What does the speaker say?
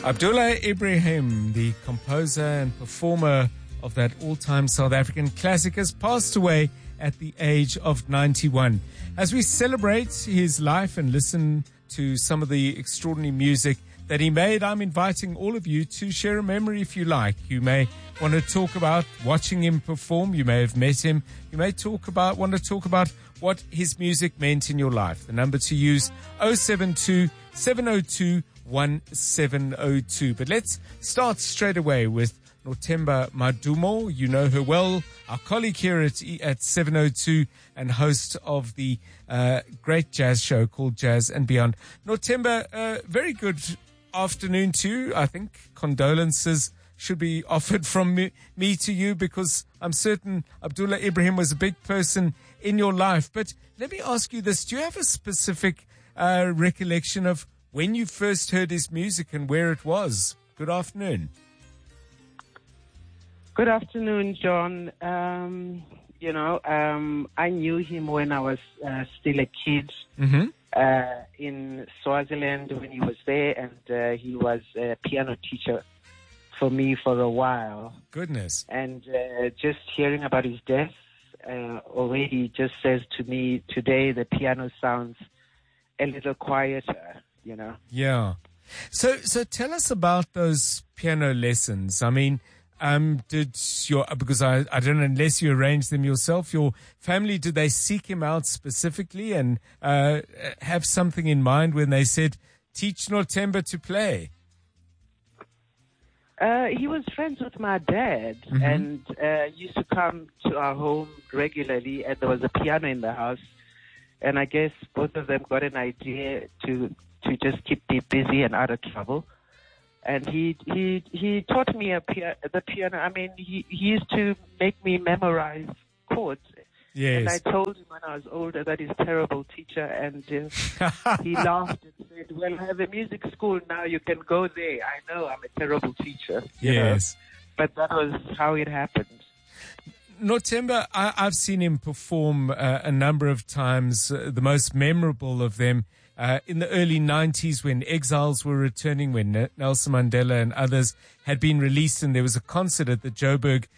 Abdullah Ibrahim, the composer and performer of that all-time South African classic, has passed away at the age of 91. As we celebrate his life and listen to some of the extraordinary music that he made, I'm inviting all of you to share a memory if you like. You may want to talk about watching him perform. You may have met him. You may want to talk about what his music meant in your life. The number to use, 072 702 1702. But let's start straight away with Nothemba Madumo. You know her well, our colleague here at 702 and host of the great jazz show called Jazz and Beyond. Nothemba, very good afternoon to you. I think condolences should be offered from me to you, because I'm certain Abdullah Ibrahim was a big person in your life. But let me ask you this. Do you have a specific recollection of when you first heard his music and where it was? Good afternoon. Good afternoon, John. I knew him when I was still a kid in Swaziland when he was there, and he was a piano teacher for me for a while. Goodness. And just hearing about his death already just says to me today the piano sounds a little quieter, you know. Yeah. So tell us about those piano lessons. I mean, because I don't know, unless you arranged them yourself, your family, did they seek him out specifically and have something in mind when they said, teach Nothemba to play? He was friends with my dad and used to come to our home regularly, and there was a piano in the house. And I guess both of them got an idea to just keep me busy and out of trouble. And he taught me the piano. I mean, he used to make me memorize chords. Yes. And I told him when I was older that he's a terrible teacher, and he laughed and said, well, I have a music school now, you can go there. I know I'm a terrible teacher. Yes. But that was how it happened. Nothemba, I've seen him perform a number of times, the most memorable of them in the early 90s when Exiles were returning, when Nelson Mandela and others had been released, and there was a concert at the Joburg